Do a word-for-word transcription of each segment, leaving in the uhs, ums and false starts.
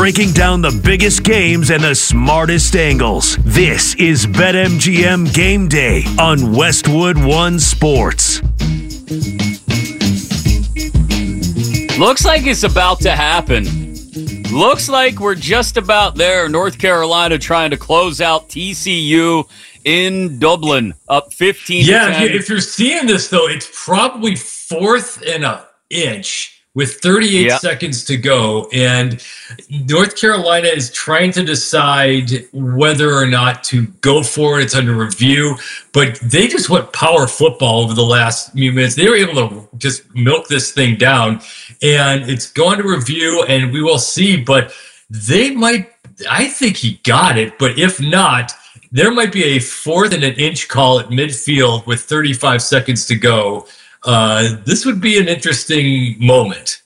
breaking down the biggest games and the smartest angles. This is BetMGM Game Day on Westwood One Sports. Looks like it's about to happen. Looks like we're just about there. North Carolina trying to close out T C U in Dublin, up fifteen. Yeah, if you're seeing this, though, it's probably fourth and an inch with thirty-eight yep. seconds to go. And North Carolina is trying to decide whether or not to go for it. It's under review. But they just went power football over the last few minutes. They were able to just milk this thing down. And it's going to review, and we will see. But they might – I think he got it. But if not, there might be a fourth and an inch call at midfield with thirty-five seconds to go. Uh, this would be an interesting moment.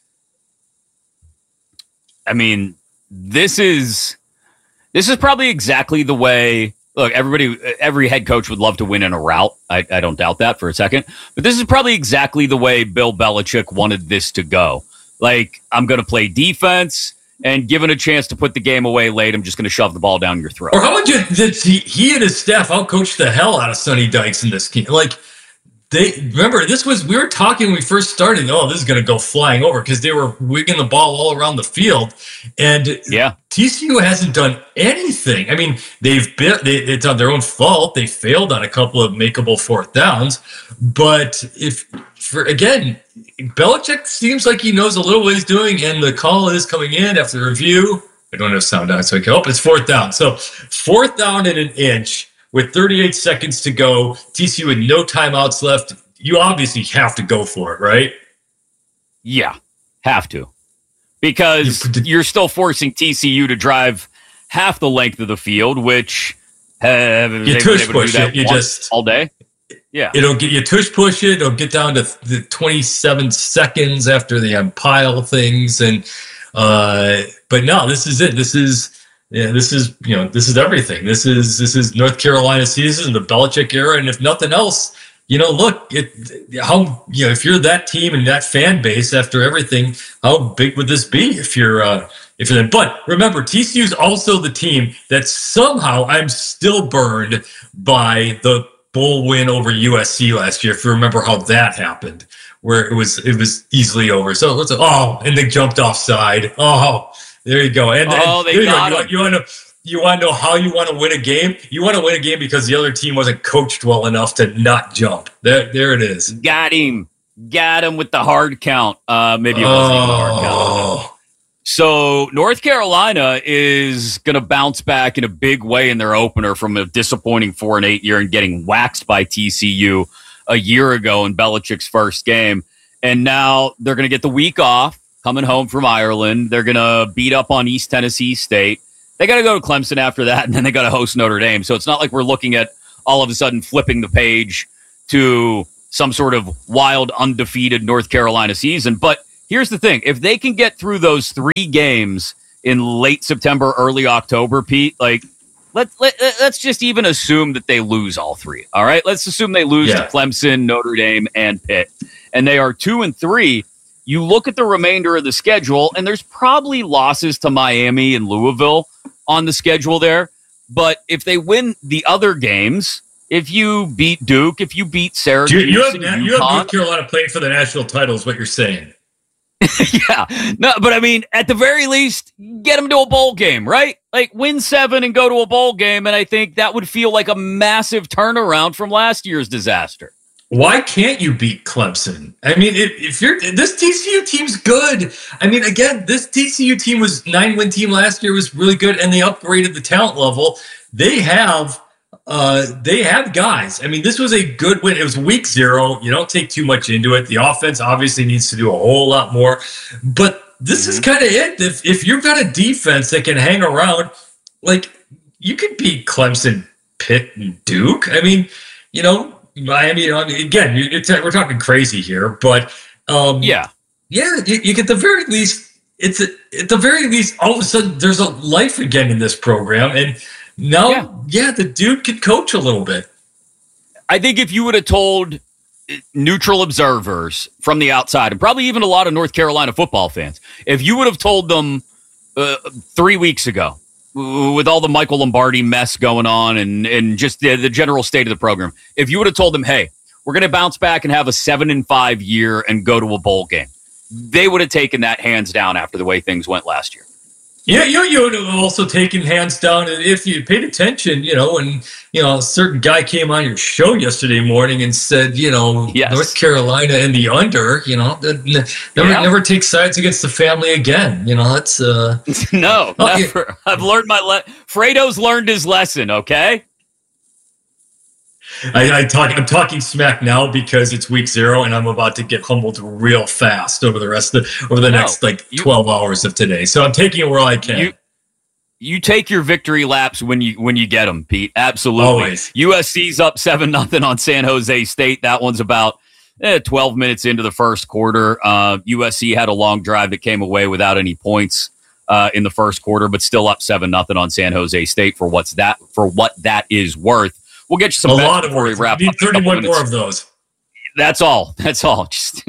I mean, this is this is probably exactly the way. Look, everybody, every head coach would love to win in a rout. I, I don't doubt that for a second. But this is probably exactly the way Bill Belichick wanted this to go. Like, I'm going to play defense, and given a chance to put the game away late, I'm just going to shove the ball down your throat. Or how about you, that he, he and his staff outcoached the hell out of Sonny Dykes in this game? Like, they remember this was we were talking when we first started. Oh, this is going to go flying over because they were wigging the ball all around the field, and yeah, T C U hasn't done anything. I mean, they've been they, it's on their own fault. They failed on a couple of makeable fourth downs, but if for again, Belichick seems like he knows a little what he's doing, and the call is coming in after the review. I don't have sound on, so I can hope it's fourth down. So fourth down and an inch. With thirty-eight seconds to go, T C U with no timeouts left, you obviously have to go for it, right? Yeah, have to. Because you're still forcing T C U to drive half the length of the field, which uh, you tush push it. You just all day. Yeah, it'll get you tush push it. It'll get down to the twenty-seven seconds after they unpile things, and uh, but no, this is it. This is. Yeah, this is you know this is everything. This is this is North Carolina season, the Belichick era, and if nothing else, you know, look, it how you know if you're that team and that fan base after everything, how big would this be if you're uh, if you're? But remember, T C U is also the team that somehow I'm still burned by the bowl win over U S C last year. If you remember how that happened, where it was it was easily over. So it's oh, and they jumped offside. Oh. There you go. And, oh, and they there got you, go. you, you want to you want to know how you want to win a game? You want to win a game because the other team wasn't coached well enough to not jump. There, there it is. Got him. Got him with the hard count. Uh, maybe it wasn't even a hard count. So North Carolina is going to bounce back in a big way in their opener from a disappointing four and eight year and getting waxed by T C U a year ago in Belichick's first game, and now they're going to get the week off. Coming home from Ireland, they're going to beat up on East Tennessee State. They got to go to Clemson after that, and then they got to host Notre Dame. So it's not like we're looking at all of a sudden flipping the page to some sort of wild, undefeated North Carolina season. But here's the thing. If they can get through those three games in late September, early October, Pete, like, let, let, let's just even assume that they lose all three. All right? Let's assume they lose yeah. to Clemson, Notre Dame, and Pitt. And they are two and three. You look at the remainder of the schedule, and there's probably losses to Miami and Louisville on the schedule there. But if they win the other games, if you beat Duke, if you beat Syracuse, you, you, have, you have North Carolina playing for the national title is what you're saying. yeah. No, but I mean, at the very least, get them to a bowl game, right? Like, win seven and go to a bowl game, and I think that would feel like a massive turnaround from last year's disaster. Why can't you beat Clemson? I mean, if, if you're this T C U team's good. I mean, again, this T C U team was nine-win team last year, was really good, and they upgraded the talent level. They have, uh, they have guys. I mean, this was a good win. It was week zero. You don't take too much into it. The offense obviously needs to do a whole lot more, but this mm-hmm. is kind of it. If if you've got a defense that can hang around, like you could beat Clemson, Pitt, and Duke. I mean, you know. Miami, again, it's, we're talking crazy here, but um, yeah, yeah, you, you get the very least. It's a, at the very least, all of a sudden, there's a life again in this program, and now, yeah, yeah the dude could coach a little bit. I think if you would have told neutral observers from the outside, and probably even a lot of North Carolina football fans, if you would have told them uh, three weeks ago, with all the Michael Lombardi mess going on and, and just the, the general state of the program, if you would have told them, hey, we're going to bounce back and have a seven and five year and go to a bowl game, they would have taken that hands down after the way things went last year. Yeah, you, you would have also taken hands down if you paid attention, you know, and, you know, a certain guy came on your show yesterday morning and said, you know, yes. North Carolina and the under, you know, never yeah. never take sides against the family again. You know, that's... Uh, no, oh, never. Yeah. I've learned my... Le- Fredo's learned his lesson, okay? I, I talk, I'm talking smack now because it's week zero and I'm about to get humbled real fast over the rest of the, over the no, next like you, twelve hours of today. So I'm taking it where I can. You, you take your victory laps when you when you get them, Pete. Absolutely. Always. U S C's up seven nothing on San Jose State. That one's about eh, twelve minutes into the first quarter. Uh, U S C had a long drive that came away without any points uh, in the first quarter, but still up seven nothing on San Jose State for what's that for what that is worth. We'll get you some a bets lot of before we wrap we need up. thirty-one more of those. That's all. That's all. Just,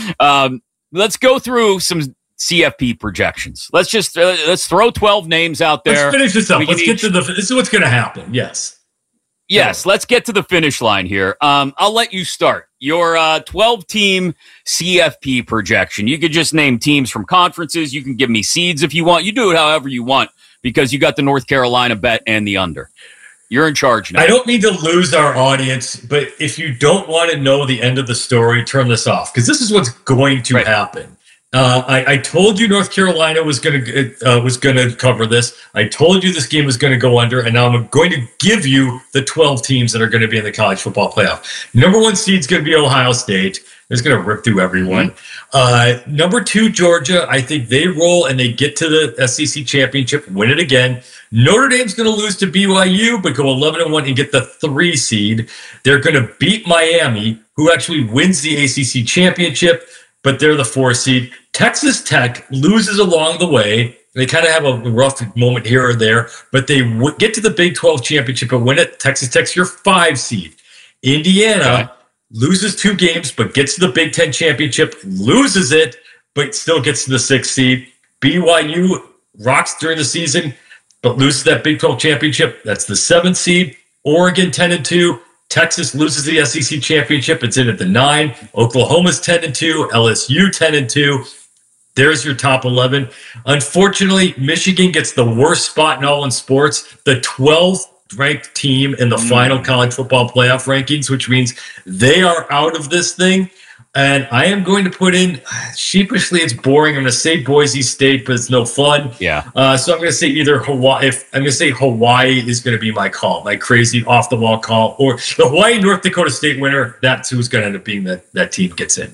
um, let's go through some C F P projections. Let's just uh, let's throw twelve names out there. Let's finish this up. Let's get each... to the. This is what's going to happen. Yes. Yes. Let's get to the finish line here. Um, I'll let you start your uh, twelve-team C F P projection. You could just name teams from conferences. You can give me seeds if you want. You do it however you want because you got the North Carolina bet and the under. You're in charge now. I don't mean to lose our audience, but if you don't want to know the end of the story, turn this off because this is what's going to right. happen. Uh, I, I told you North Carolina was going to uh, was going to cover this. I told you this game was going to go under, and now I'm going to give you the twelve teams that are going to be in the college football playoff. Number one seed is going to be Ohio State. It's going to rip through everyone. Mm-hmm. Uh, number two, Georgia. I think they roll and they get to the S E C championship, win it again. Notre Dame's going to lose to B Y U, but go eleven and one and get the three seed. They're going to beat Miami, who actually wins the A C C championship, but they're the four seed. Texas Tech loses along the way. They kind of have a rough moment here or there, but they w- get to the Big twelve championship and win it. Texas Tech's your five seed. Indiana okay. loses two games, but gets to the Big Ten championship, loses it, but still gets to the sixth seed. B Y U rocks during the season, but loses that Big twelve championship. That's the seventh seed. Oregon ten and two. Texas loses the S E C championship. It's in at the nine. Oklahoma's ten and two. L S U ten and two. There's your top eleven. Unfortunately, Michigan gets the worst spot in all in sports. The twelfth ranked team in the mm. final college football playoff rankings, which means they are out of this thing. And I am going to put in, sheepishly, it's boring. I'm going to say Boise State, but it's no fun. Yeah. Uh, so I'm going to say either Hawaii. If I'm going to say Hawaii is going to be my call, my crazy off the wall call, or the Hawaii North Dakota State winner. That's who's going to end up being that that team gets in.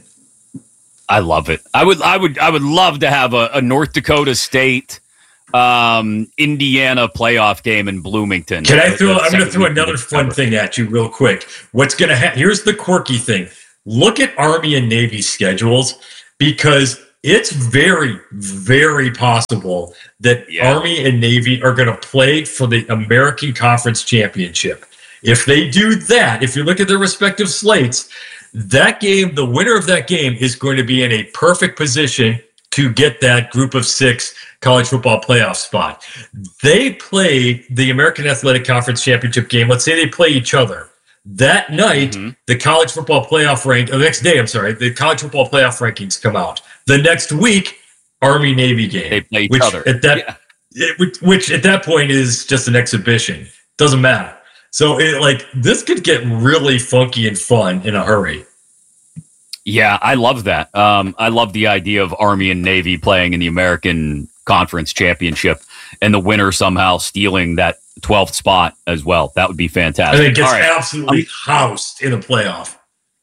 I love it. I would, I would, I would love to have a, a North Dakota State, um, Indiana playoff game in Bloomington. Can I throw? I'm going to throw another fun thing at you real quick. What's going to happen? Here's the quirky thing. Look at Army and Navy schedules because it's very, very possible that yeah. Army and Navy are going to play for the American Conference Championship. If they do that, if you look at their respective slates, that game, the winner of that game is going to be in a perfect position to get that group of six college football playoff spot. They play the American Athletic Conference Championship game. Let's say they play each other. That night, mm-hmm. the college football playoff rank, the next day, I'm sorry, the college football playoff rankings come out. The next week, Army-Navy game. They play each which other. At that, yeah. it, which, which at that point is just an exhibition. Doesn't matter. So, it, like, this could get really funky and fun in a hurry. Yeah, I love that. Um, I love the idea of Army and Navy playing in the American Conference Championship and the winner somehow stealing that twelfth spot as well. That would be fantastic. And it gets right. absolutely um, housed in a playoff.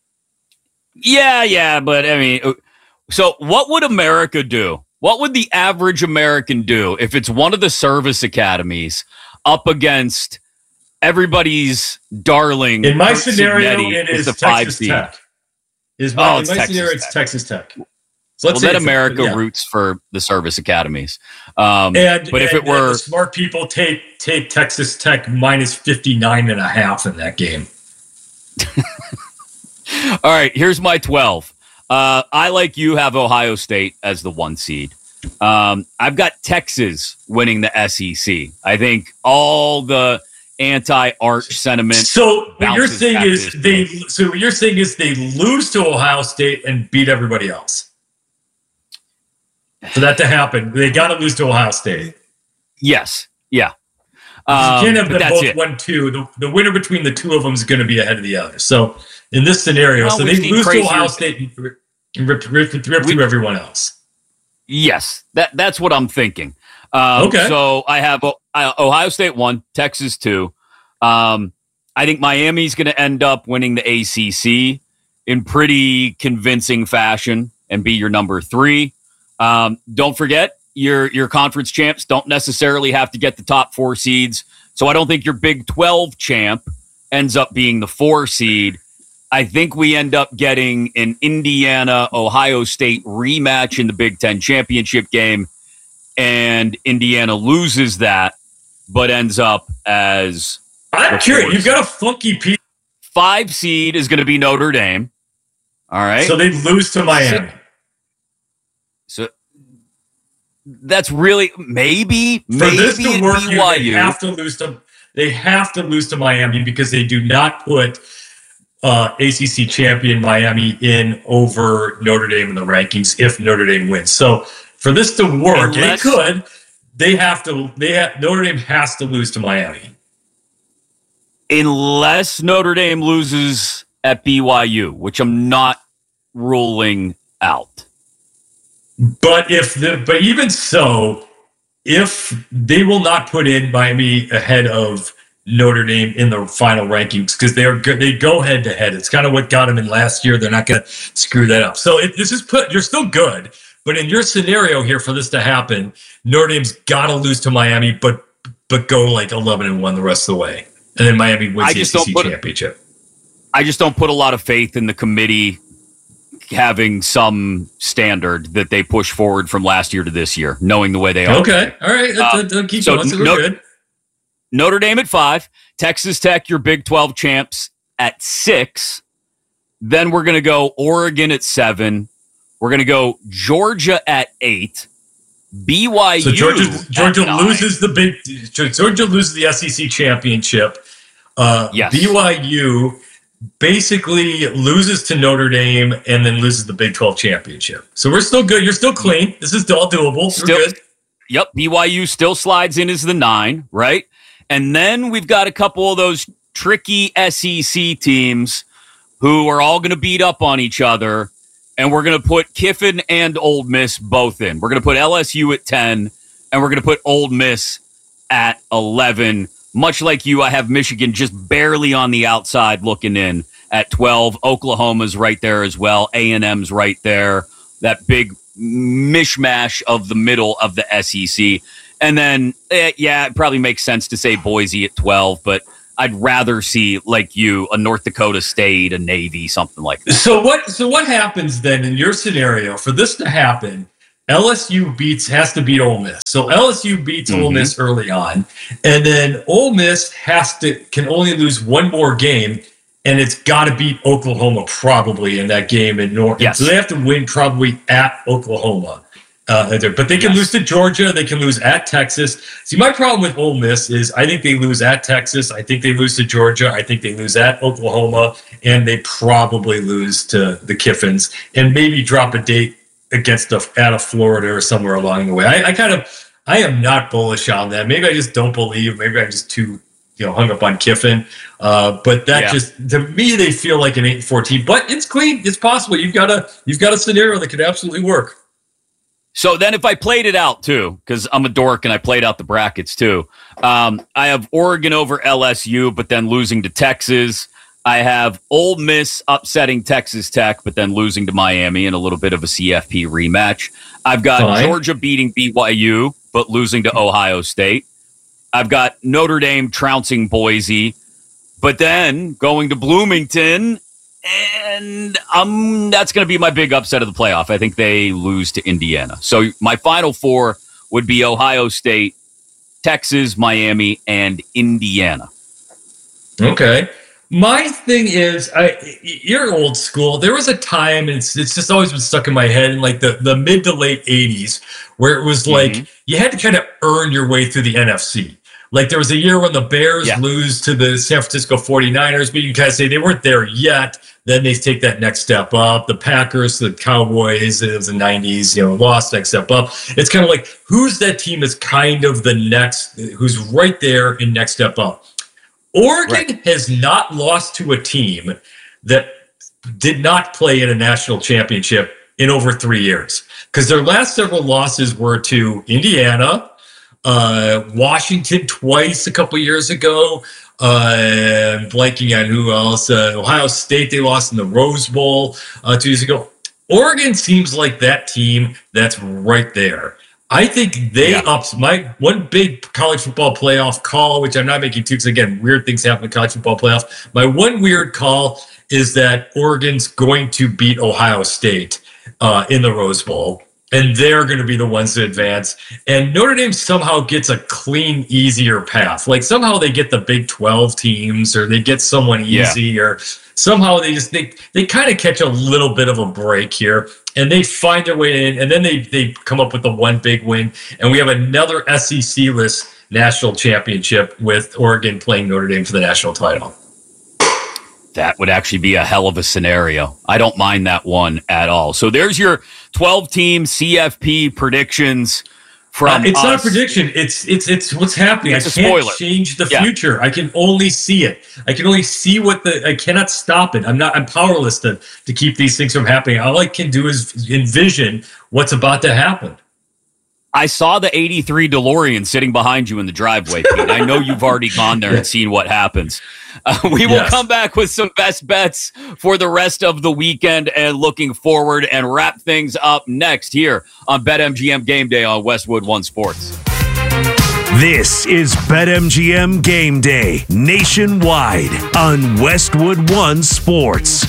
Yeah, yeah, but I mean, so what would America do? What would the average American do if it's one of the service academies up against everybody's darling? In my scenario, it is Texas Tech. Is my, oh, in my Texas scenario, Tech. it's Texas Tech. So let's well, then America yeah. roots for the service academies. Um, and, but and, if it were the smart people, take take Texas Tech minus fifty-nine and a half in that game. All right, here's my twelve. Uh, I, like you, have Ohio State as the one seed. Um, I've got Texas winning the S E C. I think all the anti-arch sentiment. So what you're bounces saying back is to this they. place. So what you're saying is they lose to Ohio State and beat everybody else. For that to happen, they got to lose to Ohio State. Yes. Yeah. You Um, can't have but them that's both it. one two. The, the winner between the two of them is going to be ahead of the other. So in this scenario, Well, so we've they seen lose to crazier- Ohio State and rip, rip, rip, rip We- through everyone else. Yes, that that's what I'm thinking. Um, Okay. So I have O- I- Ohio State one, Texas two. Um, I think Miami's going to end up winning the A C C in pretty convincing fashion and be your number three. Um, don't forget, your your conference champs don't necessarily have to get the top four seeds. So I don't think your Big twelve champ ends up being the four seed. I think we end up getting an Indiana-Ohio State rematch in the Big Ten championship game, and Indiana loses that, but ends up as I'm the curious. four You've got a funky piece. five seed is going to be Notre Dame. All right. So they lose to Miami. So that's really maybe For maybe this to at work, you, they B Y U. have to lose to they have to lose to Miami because they do not put uh, A C C champion Miami in over Notre Dame in the rankings if Notre Dame wins. So for this to work, Unless- it could. They have to. They have Notre Dame has to lose to Miami. Unless Notre Dame loses at B Y U, which I'm not ruling out. But if the but even so, if they will not put in Miami ahead of Notre Dame in the final rankings because they are good, they go head to head. It's kind of what got them in last year. They're not going to screw that up. So if this is put, you're still good. But in your scenario here, for this to happen, Notre Dame's got to lose to Miami, but but go like eleven and one the rest of the way, and then Miami wins I the just A C C don't put- championship. I just don't put a lot of faith in the committee having some standard that they push forward from last year to this year, knowing the way they are. Okay, all right, Uh, that, that keeps so going. So we're no- good. Notre Dame at five, Texas Tech, your Big twelve champs at six. Then we're going to go Oregon at seven. We're going to go Georgia at eight. B Y U. So Georgia, at Georgia nine. loses the big. Georgia loses the S E C championship. Uh, Yes. B Y U basically loses to Notre Dame and then loses the Big twelve championship. So we're still good. You're still clean. This is all doable. Still- we're good. Yep, B Y U still slides in as the nine, right? And then we've got a couple of those tricky S E C teams who are all going to beat up on each other, and we're going to put Kiffin and Ole Miss both in. We're going to put L S U at ten, and we're going to put Ole Miss at eleven. Much like you, I have Michigan just barely on the outside looking in at twelve. Oklahoma's right there as well. A and M's right there. That big mishmash of the middle of the S E C. And then, eh, yeah, it probably makes sense to say Boise at twelve, but I'd rather see, like you, a North Dakota State, a Navy, something like that. So what? So what happens then in your scenario for this to happen? L S U beats has to beat Ole Miss. So L S U beats Ole Mhm. Miss early on, and then Ole Miss has to can only lose one more game, and it's got to beat Oklahoma probably in that game in North. Yes. So they have to win probably at Oklahoma. Uh, but they can Yes. lose to Georgia. They can lose at Texas. See, my problem with Ole Miss is I think they lose at Texas. I think they lose to Georgia. I think they lose at Oklahoma, and they probably lose to the Kiffins, and maybe drop a date against the out of Florida or somewhere along the way. I, I kind of, I am not bullish on that. Maybe I just don't believe. Maybe I'm just too, you know, hung up on Kiffin. Uh, but that Yeah. just to me, they feel like an eight and fourteen. But it's clean. It's possible. You've got a, you've got a scenario that could absolutely work. So then if I played it out too, because I'm a dork and I played out the brackets too, um, I have Oregon over L S U, but then losing to Texas. I have Ole Miss upsetting Texas Tech, but then losing to Miami in a little bit of a C F P rematch. I've got Fine. Georgia beating B Y U, but losing to Ohio State. I've got Notre Dame trouncing Boise, but then going to Bloomington, and um, that's going to be my big upset of the playoff. I think they lose to Indiana. So my final four would be Ohio State, Texas, Miami, and Indiana. Okay. My thing is, I you're old school. There was a time, and it's it's just always been stuck in my head, in like the, the mid to late eighties, where it was like mm-hmm. you had to kind of earn your way through the N F C. Like there was a year when the Bears yeah. lose to the San Francisco forty-niners, but you kind of say they weren't there yet. Then they take that next step up. The Packers, the Cowboys, it was the nineties, you know, lost next step up. It's kind of like, who's that team is kind of the next, who's right there in next step up. Oregon right. has not lost to a team that did not play in a national championship in over three years. Because their last several losses were to Indiana, uh, Washington twice a couple years ago, uh, I'm blanking on who else, uh, Ohio State, they lost in the Rose Bowl uh, two years ago. Oregon seems like that team that's right there. I think they yeah. ups my one big college football playoff call, which I'm not making too, because again, weird things happen in college football playoff. My one weird call is that Oregon's going to beat Ohio State uh, in the Rose Bowl, and they're going to be the ones to advance. And Notre Dame somehow gets a clean, easier path. Like somehow they get the Big twelve teams, or they get someone easy, yeah. or somehow they just they they kind of catch a little bit of a break here. And they find their way in, and then they, they come up with the one big win. And we have another S E C-less national championship with Oregon playing Notre Dame for the national title. That would actually be a hell of a scenario. I don't mind that one at all. So there's your twelve-team C F P predictions from uh, It's us. not a prediction. It's it's it's what's happening. It's I can't change the yeah. future. I can only see it. I can only see what the. I cannot stop it. I'm not. I'm powerless to to keep these things from happening. All I can do is envision what's about to happen. I saw the eighty-three DeLorean sitting behind you in the driveway, Pete. I know you've already gone there and seen what happens. Uh, we will yes. come back with some best bets for the rest of the weekend and looking forward, and wrap things up next here on BetMGM Game Day on Westwood One Sports. This is BetMGM Game Day nationwide on Westwood One Sports.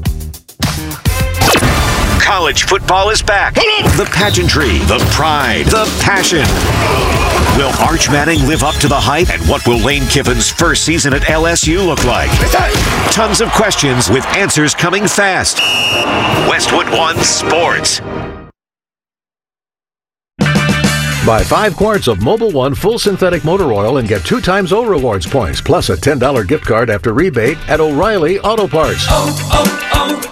College football is back. The pageantry, the pride, the passion. Will Arch Manning live up to the hype? And what will Lane Kiffin's first season at L S U look like? Tons of questions with answers coming fast. Westwood One Sports. Buy five quarts of Mobil One full synthetic motor oil and get two times O Rewards points, plus a ten dollars gift card after rebate at O'Reilly Auto Parts. Oh,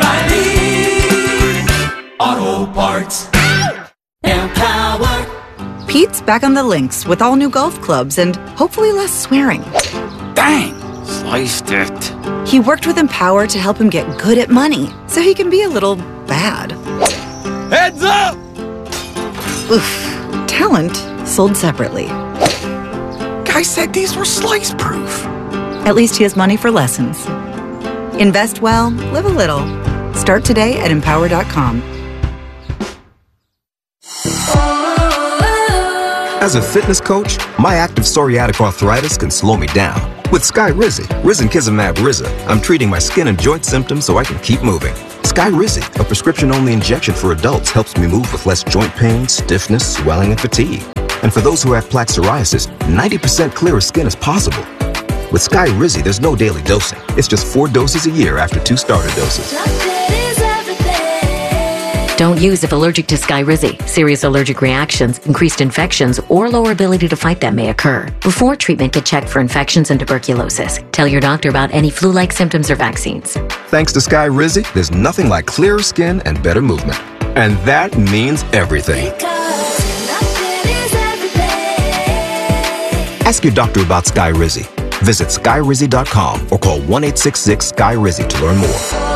oh, oh, O'Reilly Auto Parts. Empower. Pete's back on the links with all new golf clubs and hopefully less swearing. Dang, sliced it. He worked with Empower to help him get good at money, so he can be a little bad. Heads up! Oof. Talent sold separately. Guy said these were slice proof. At least he has money for lessons. Invest well, live a little. Start today at empower dot com. As a fitness coach, my active psoriatic arthritis can slow me down. With Skyrizi, risankizumab Riza, I'm treating my skin and joint symptoms so I can keep moving. Skyrizi, a prescription-only injection for adults, helps me move with less joint pain, stiffness, swelling, and fatigue. And for those who have plaque psoriasis, ninety percent clearer skin is possible. With Skyrizi, there's no daily dosing. It's just four doses a year after two starter doses. Don't use if allergic to Skyrizi. Serious allergic reactions, increased infections, or lower ability to fight them may occur. Before treatment, get checked for infections and tuberculosis. Tell your doctor about any flu-like symptoms or vaccines. Thanks to Skyrizi, there's nothing like clearer skin and better movement. And that means everything. Ask your doctor about Skyrizi. Visit Skyrizi dot com or call one eight six six Sky Rizi to learn more.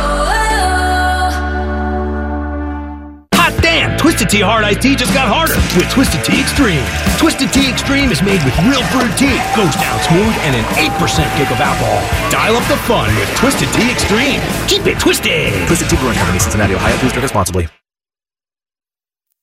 Twisted Tea Hard Iced Tea just got harder with Twisted Tea Extreme. Twisted Tea Extreme is made with real brewed tea, goes down smooth, and an eight percent kick of alcohol. Dial up the fun with Twisted Tea Extreme. Keep it twisted. Twisted Tea Brewing Company, Cincinnati, Ohio. Please drink responsibly.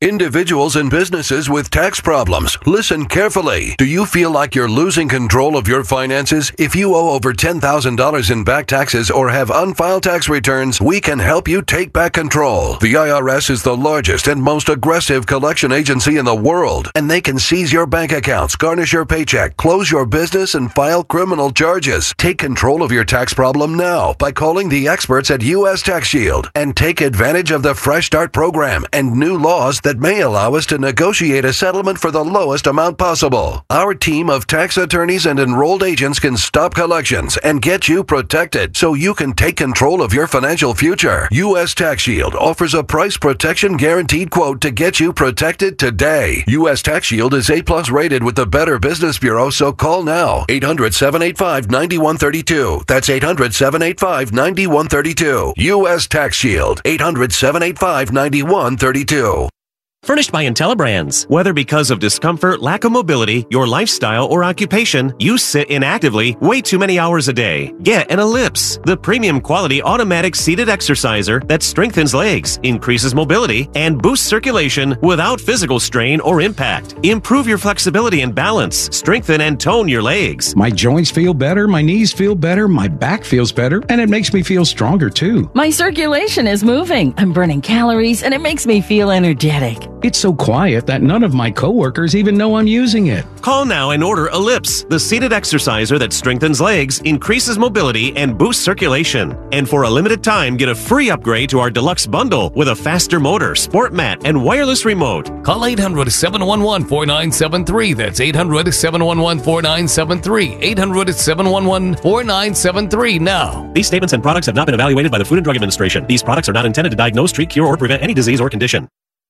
Individuals and businesses with tax problems, listen carefully. Do you feel like you're losing control of your finances? If you owe over ten thousand dollars in back taxes or have unfiled tax returns, we can help you take back control. The I R S is the largest and most aggressive collection agency in the world, and they can seize your bank accounts, garnish your paycheck, close your business, and file criminal charges. Take control of your tax problem now by calling the experts at U S Tax Shield and take advantage of the Fresh Start program and new laws that may allow us to negotiate a settlement for the lowest amount possible. Our team of tax attorneys and enrolled agents can stop collections and get you protected so you can take control of your financial future. U S Tax Shield offers a price protection guaranteed quote to get you protected today. U S Tax Shield is A plus rated with the Better Business Bureau, so call now. eight hundred, seven eight five, nine one three two. That's eight hundred, seven eight five, nine one three two. U S Tax Shield. eight hundred, seven eight five, nine one three two. Furnished by IntelliBrands. Whether because of discomfort, lack of mobility, your lifestyle, or occupation, you sit inactively way too many hours a day. Get an Ellipse, the premium quality automatic seated exerciser that strengthens legs, increases mobility, and boosts circulation without physical strain or impact. Improve your flexibility and balance. Strengthen and tone your legs. My joints feel better, my knees feel better, my back feels better, and it makes me feel stronger too. My circulation is moving. I'm burning calories, and it makes me feel energetic. It's so quiet that none of my coworkers even know I'm using it. Call now and order Ellipse, the seated exerciser that strengthens legs, increases mobility, and boosts circulation. And for a limited time, get a free upgrade to our deluxe bundle with a faster motor, sport mat, and wireless remote. Call eight hundred, seven one one, four nine seven three. That's eight hundred, seven one one, four nine seven three. eight hundred, seven one one, four nine seven three now. These statements and products have not been evaluated by the Food and Drug Administration. These products are not intended to diagnose, treat, cure, or prevent any disease or condition.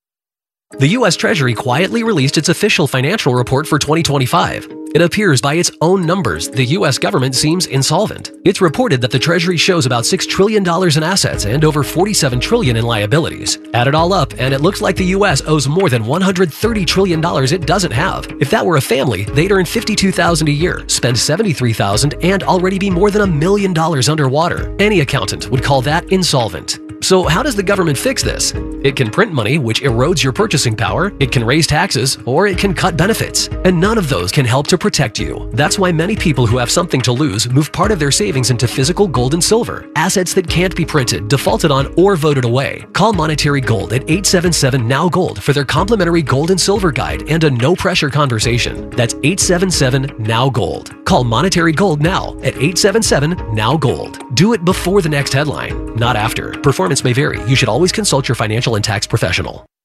The U S Treasury quietly released its official financial report for twenty twenty-five. It appears by its own numbers, the U S government seems insolvent. It's reported that the Treasury shows about six trillion dollars in assets and over forty-seven trillion dollars in liabilities. Add it all up, and it looks like the U S owes more than one hundred thirty trillion dollars it doesn't have. If that were a family, they'd earn fifty-two thousand dollars a year, spend seventy-three thousand dollars, and already be more than a million dollars underwater. Any accountant would call that insolvent. So how does the government fix this? It can print money, which erodes your purchasing power, it can raise taxes, or it can cut benefits. And none of those can help to protect you. That's why many people who have something to lose move part of their savings into physical gold and silver, assets that can't be printed, defaulted on, or voted away. Call Monetary Gold at eight seven seven, N O W Gold for their complimentary gold and silver guide and a no-pressure conversation. That's eight seven seven, N O W Gold. Call Monetary Gold now at eight seven seven, N O W Gold. Do it before the next headline, not after. Performance may vary. You should always consult your financial and tax professional.